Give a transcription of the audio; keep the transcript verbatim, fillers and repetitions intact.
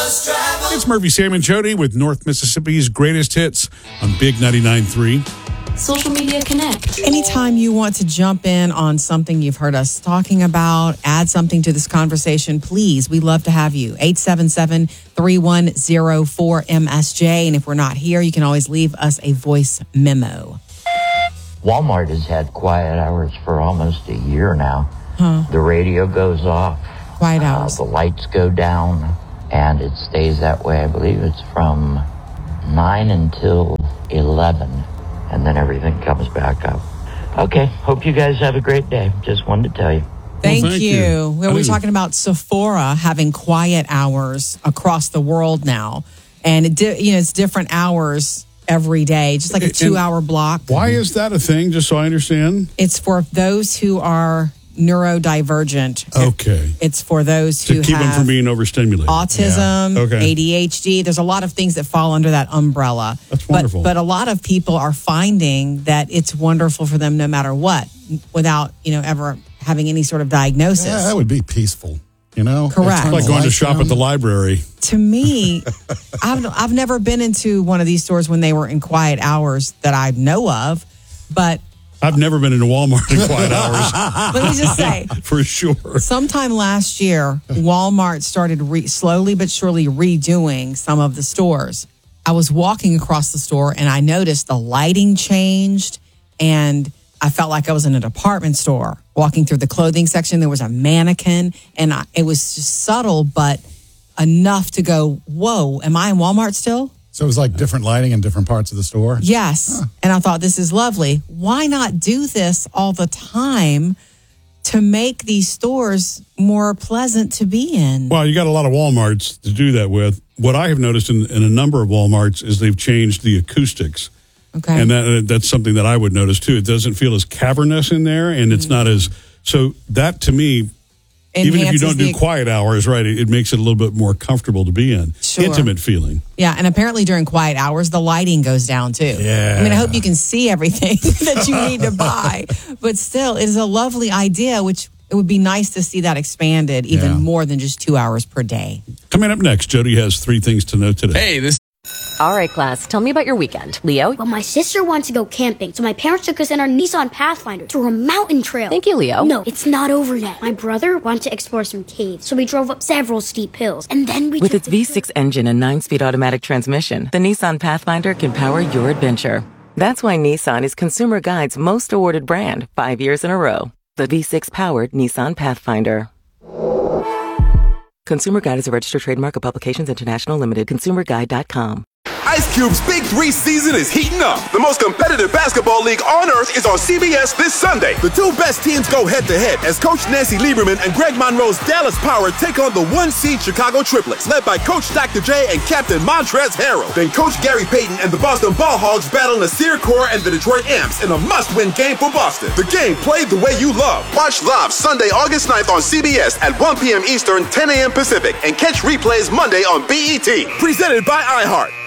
Just travel. It's Murphy, Sam, and Jody with North Mississippi's greatest hits on Big ninety-nine point three. Social Media Connect. Anytime you want to jump in on something you've heard us talking about, add something to this conversation, please, we'd love to have you. eight seven seven, three one zero, four M S J. And if we're not here, you can always leave us a voice memo. Walmart has had quiet hours for almost a year now. Huh. The radio goes off. Quiet hours. Uh, the lights go down, and it stays that way. I believe it's from nine until eleven. And then everything comes back up. Okay, hope you guys have a great day. Just wanted to tell you. Thank, well, thank you. you. Well, we're talking about Sephora having quiet hours across the world now. And, it di- you know, it's different hours every day, just like a two-hour block. Why is that a thing, just so I understand? It's for those who are neurodivergent. Okay. It's for those To who keep have them from being overstimulated. autism, Yeah. Okay. A D H D. There's a lot of things that fall under that umbrella. That's wonderful. But, but a lot of people are finding that it's wonderful for them no matter what, without, you know, ever having any sort of diagnosis. Yeah, that would be peaceful, you know? Correct. Turn Like the going to lights shop down. at the library. To me, I've, I've never been into one of these stores when they were in quiet hours that I know of, but I've never been into Walmart in quiet hours, let me just say, for sure. sometime last year, Walmart started re- slowly but surely redoing some of the stores. I was walking across the store and I noticed the lighting changed, and I felt like I was in a department store. Walking through the clothing section, there was a mannequin, and I, it was just subtle, but enough to go, whoa, am I in Walmart still? So it was like different lighting in different parts of the store? Yes. Huh. And I thought, this is lovely. Why not do this all the time to make these stores more pleasant to be in? Well, you got a lot of Walmarts to do that with. What I have noticed in, in a number of Walmarts is they've changed the acoustics. Okay. And that that's something that I would notice, too. It doesn't feel as cavernous in there, and it's mm-hmm. not as... So that, to me... Even if you don't do the, quiet hours, right, it, it makes it a little bit more comfortable to be in. Sure. Intimate feeling. Yeah, and apparently during quiet hours, the lighting goes down too. Yeah. I mean, I hope you can see everything that you need to buy. But still, it is a lovely idea, which it would be nice to see that expanded even yeah. more than just two hours per day. Coming up next, Jody has three things to know today. Hey, this... All right, class, tell me about your weekend. Leo? Well, my sister wants to go camping, so my parents took us in our Nissan Pathfinder through a mountain trail. Thank you, Leo. No, it's not over yet. My brother wanted to explore some caves, so we drove up several steep hills, and then we With took its the V six engine and nine-speed automatic transmission, the Nissan Pathfinder can power your adventure. That's why Nissan is Consumer Guide's most awarded brand five years in a row. The V six-powered Nissan Pathfinder. Consumer Guide is a registered trademark of Publications International Limited. consumer guide dot com. Ice Cube's Big Three season is heating up. The most competitive basketball league on earth is on C B S this Sunday. The two best teams go head-to-head as Coach Nancy Lieberman and Greg Monroe's Dallas Power take on the one-seed Chicago Triplets, led by Coach Doctor J and Captain Montrezl Harrell. Then Coach Gary Payton and the Boston Ball Hogs battle Nasir Kaur and the Detroit Amps in a must-win game for Boston. The game played the way you love. Watch live Sunday, August ninth on C B S at one p.m. Eastern, ten a.m. Pacific, and catch replays Monday on B E T. Presented by iHeart.